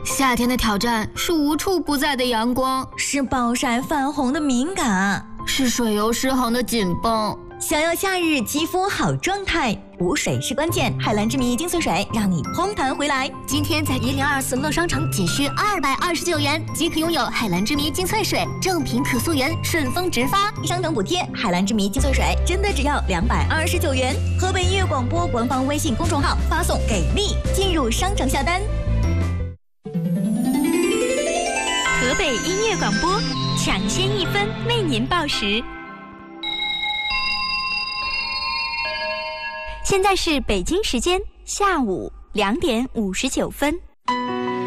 夏天的挑战是无处不在的阳光， 是暴晒泛红的敏感， 是水油失衡的紧绷。 想要夏日肌肤好状态，补水是关键。海蓝之谜精粹水让你嘭弹回来。 今天在1024乐商城仅需229元即可拥有海蓝之谜精粹水，正品可溯源，顺丰直发， 商城补贴。海蓝之谜精粹水真的只要229元。河北音乐广播官方微信公众号发送给力进入商城下单。 河北音乐广播抢先1分为您报时。现在是北京时间下午2点59分。